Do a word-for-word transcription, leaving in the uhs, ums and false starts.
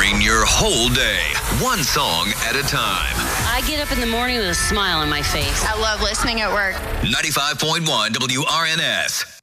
Powering your whole day, one song at a time. I get up in the morning with a smile on my face. I love listening at work. ninety-five point one W R N S.